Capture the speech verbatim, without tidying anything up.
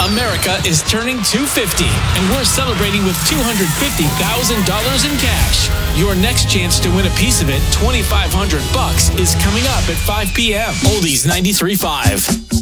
America is turning two hundred fifty, and we're celebrating with two hundred fifty thousand dollars in cash. Your next chance to win a piece of it, twenty-five hundred bucks, is coming up at five p.m. Oldies ninety-three point five.